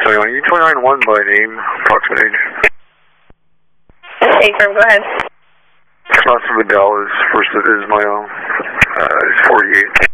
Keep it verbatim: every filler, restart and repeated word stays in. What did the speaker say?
twenty-nine, U twenty-nine one by name, approximate age. Hey, firm, go ahead. Class of Vidal is first of Ismail, uh, is forty-eight.